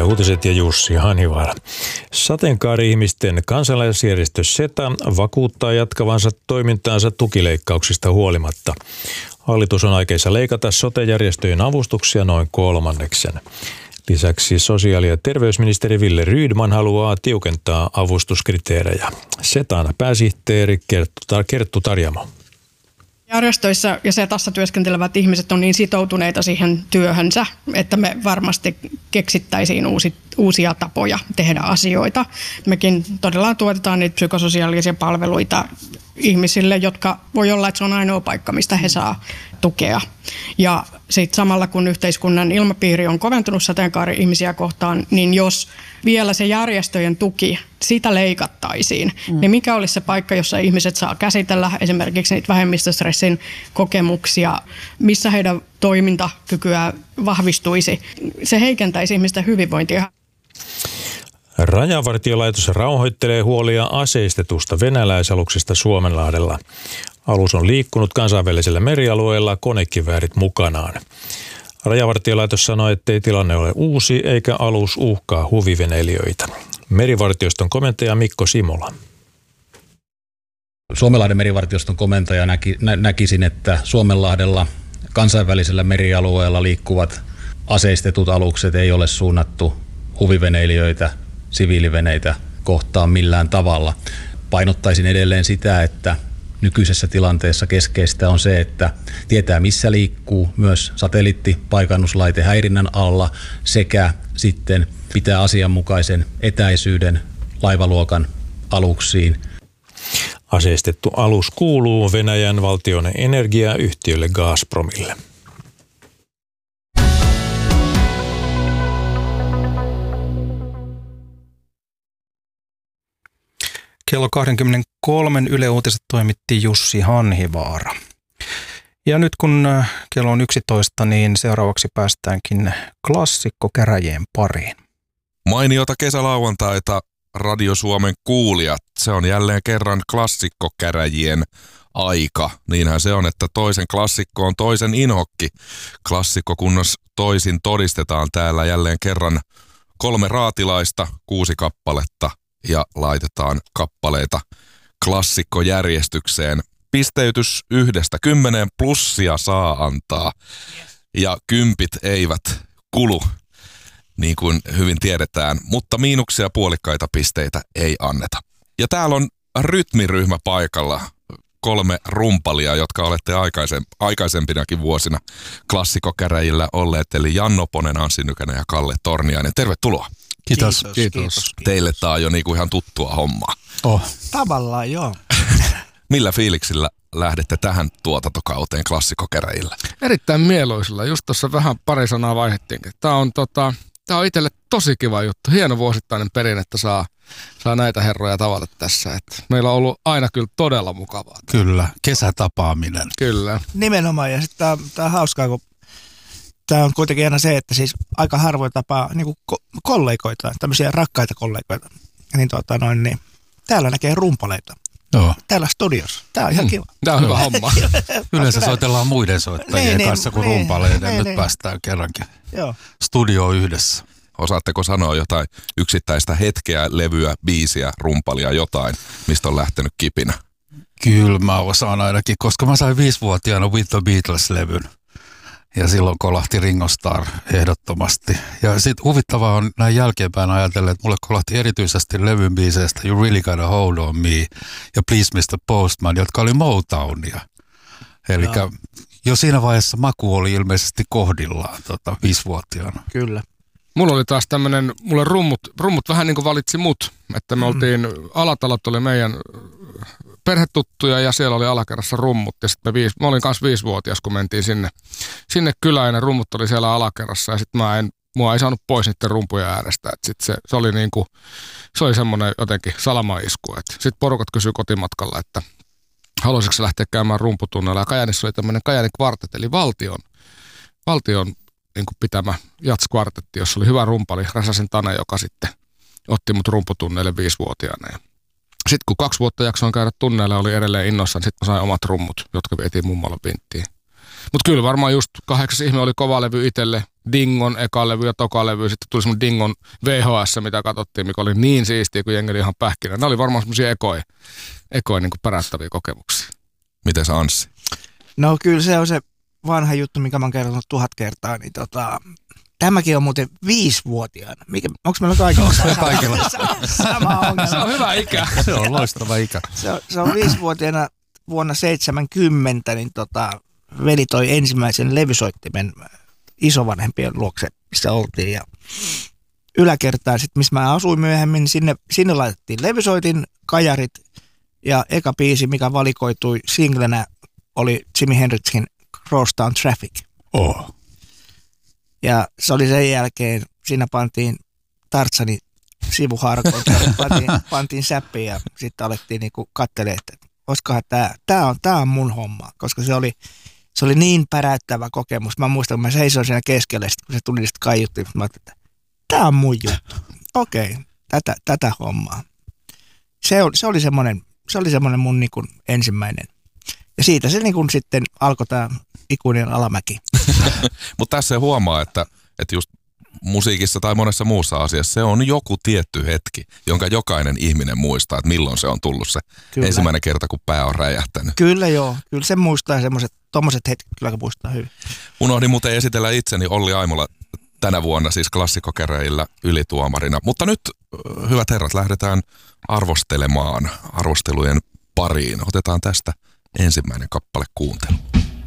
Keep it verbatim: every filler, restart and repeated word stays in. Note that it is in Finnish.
uutiset ja Jussi Hanivaara. Sateenkaari-ihmisten kansalaisjärjestö SETA vakuuttaa jatkavansa toimintaansa tukileikkauksista huolimatta. Hallitus on aikeissa leikata sote-järjestöjen avustuksia noin kolmanneksen. Lisäksi sosiaali- ja terveysministeri Wille Rydman haluaa tiukentaa avustuskriteerejä. SETAn pääsihteeri Kerttu, Kerttu Tarjamo. Järjestöissä ja SETassa työskentelevät ihmiset on niin sitoutuneita siihen työhönsä, että me varmasti keksittäisiin uusi, uusia tapoja tehdä asioita. Mekin todella tuotetaan niitä psykososiaalisia palveluita ihmisille, jotka voi olla, että se on ainoa paikka, mistä he saa tukea. Ja sitten samalla kun yhteiskunnan ilmapiiri on koventunut sateenkaari-ihmisiä kohtaan, niin jos vielä se järjestöjen tuki, sitä leikattaisiin, mm. niin mikä olisi se paikka, jossa ihmiset saa käsitellä esimerkiksi niitä vähemmistöstressin kokemuksia, missä heidän toimintakykyä vahvistuisi. Se heikentäisi ihmisten hyvinvointia. Rajavartiolaitos rauhoittelee huolia aseistetusta venäläisaluksesta Suomenlahdella. Alus on liikkunut kansainvälisellä merialueella konekiväärit mukanaan. Rajavartiolaitos sanoi, ettei tilanne ole uusi eikä alus uhkaa huviveneilijöitä. Merivartioston komentaja Mikko Simola. Suomenlahden merivartioston komentaja näki, nä, näkisin, että Suomenlahdella kansainvälisellä merialueella liikkuvat aseistetut alukset ei ole suunnattu huviveneilijöitä, siviiliveneitä kohtaan millään tavalla. Painottaisin edelleen sitä, että nykyisessä tilanteessa keskeistä on se, että tietää missä liikkuu, myös satelliittipaikannuslaite häirinnän alla sekä sitten pitää asianmukaisen etäisyyden laivaluokan aluksiin. Aseistettu alus kuuluu Venäjän valtion energiayhtiölle Gazpromille. Kello kaksikymmentäkolme Yle Uutiset toimitti Jussi Hanhivaara. Ja nyt kun kello on yksitoista, niin seuraavaksi päästäänkin klassikkokäräjien pariin. Mainiota kesälauantaita Radio Suomen kuulijat. Se on jälleen kerran klassikkokäräjien aika. Niinhän se on, että toisen klassikko on toisen inhokki. Klassikkokunnos toisin todistetaan täällä jälleen kerran kolme raatilaista, kuusi kappaletta. Ja laitetaan kappaleita klassikkojärjestykseen. Pisteytys yhdestä kymmeneen plussia saa antaa. Ja kympit eivät kulu, niin kuin hyvin tiedetään. Mutta miinuksia puolikkaita pisteitä ei anneta. Ja täällä on rytmiryhmä paikalla. Kolme rumpalia, jotka olette aikaisem- aikaisempinakin vuosina klassikokäräjillä olleet. Eli Janno Ponen, Anssi Nykänen ja Kalle Torniainen. Tervetuloa. Kiitos. Kiitos. Kiitos. Kiitos. Teille tää on jo niinku ihan tuttua hommaa. Oh. Tavallaan joo. Millä fiiliksillä lähdette tähän tuotantokauteen klassikokäräjillä? Erittäin mieluisilla. Just tuossa vähän pari sanaa vaihdettiinkin. Tää on, tota, tää on itselle tosi kiva juttu. Hieno vuosittainen perinne, että saa, saa näitä herroja tavata tässä. Et meillä on ollut aina kyllä todella mukavaa. Kyllä, kesätapaaminen. Kyllä. Nimenomaan. Ja sitten tää on hauskaa, kun tämä on kuitenkin aina se, että siis aika harvoin tapaa niin ko- kollegoita, tämmöisiä rakkaita kollegoita. Niin, tota noin, niin täällä näkee rumpaleita. Joo. Täällä studiossa. Tämä on ihan mm. kiva. Tämä on hyvä homma. Yleensä soitellaan muiden soittajien niin, kanssa kuin niin, rumpaleiden. niin, Nyt niin. päästään kerrankin Joo. studioon yhdessä. Osaatteko sanoa jotain yksittäistä hetkeä, levyä, biisiä, rumpalia, jotain, mistä on lähtenyt kipinä? Kyllä mä osaan ainakin, koska mä sain viisivuotiaana With the Beatles-levyn. Ja silloin kolahti Ringo Starr ehdottomasti. Ja sitten huvittavaa on näin jälkeenpäin ajatella, että mulle kolahti erityisesti levyn biiseistä You Really Gotta Hold On Me ja Please mister Postman, jotka oli Motownia. Eli jo siinä vaiheessa maku oli ilmeisesti kohdillaan tota, viisivuotiaana. Kyllä. Mulla oli taas tämmönen, mulle rummut, rummut vähän niin kuin valitsi mut, että me oltiin, mm. Alatalot oli meidän perhetuttuja ja siellä oli alakerrassa rummut ja sitten me, mä olin kanssa viisivuotias, kun mentiin sinne, sinne kylään ja ne rummut oli siellä alakerrassa ja sitten mä en, mua ei saanut pois niiden rumpujen äärestä, että sit se, se oli niinku, se oli semmoinen jotenkin salamaisku, että sitten porukat kysyi kotimatkalla, että haluaisitko se lähteä käymään rumputunnella ja Kajaanissa oli tämmöinen Kajaanin kvartet, eli valtion, valtion niin kuin pitämä jatskvartetti, jossa oli hyvä rumpali, Räsäsen Tane, joka sitten otti mut rumputunneille viisivuotiaana. Ja sitten kun kaksi vuotta jaksoin käydä tunneilla oli edelleen innoissaan, sitten mä sain omat rummut, jotka vietiin mummalla pinttiin. Mutta kyllä varmaan just kahdeksas ihme oli kova levy itselle, Dingon eka levy ja toka levy. Sitten tuli semmoinen Dingon V H S, mitä katsottiin, mikä oli niin siistiä, kun jengi oli ihan pähkinä. Nämä oli varmaan semmoisia ekoja, ekoja niin kuin pärättäviä kokemuksia. Miten se Anssi? No kyllä se on se vanha juttu, mikä mä oon kertonut tuhat kertaa, niin tota, tämäkin on muuten viisivuotiaana. Onko meillä kaikilla sama, kaikilla. sama ongelma? Se on hyvä ikä. Se on loistava ikä. Se on, se on viisivuotiaana vuonna seitsemänkymmentä, niin tota, veli toi ensimmäisen levysoittimen isovanhempien luokse, missä oltiin. Ja yläkertaan, sit, missä mä asuin myöhemmin, sinne, sinne laitettiin levysoitin, kajarit ja eka biisi, mikä valikoitui singlenä, oli Jimi Hendrixin Crosstown Traffic. Oh. Ja se oli sen jälkeen, siinä pantiin Tartsani sivuharkoon, pantiin, pantiin säppiin ja sitten alettiin niinku katselemaan, että olisikohan tämä, tämä on, tämä on mun homma, koska se oli, se oli niin päräyttävä kokemus. Mä muistan, kun mä seisoin siinä keskellä, sit, kun se tuli, sitten kaiuttiin, mä ajattelin, että tämä on mun juttu. Okei, okay, tätä, tätä hommaa. Se, se oli semmoinen, se oli semmoinen mun niinku ensimmäinen. Ja siitä se niinku sitten alkoi tämä ikuinen alamäki. Mutta tässä se huomaa, että, että just musiikissa tai monessa muussa asiassa se on joku tietty hetki, jonka jokainen ihminen muistaa, että milloin se on tullut se kyllä. ensimmäinen kerta, kun pää on räjähtänyt. Kyllä joo, kyllä se muistaa semmoiset, tommoset hetket kyllä muistaa hyvin. Unohdin muuten esitellä itseni Olli Aimola tänä vuonna siis klassikkokäräjillä ylituomarina. Mutta nyt, hyvät herrat, lähdetään arvostelemaan arvostelujen pariin. Otetaan tästä ensimmäinen kappale kuuntelu.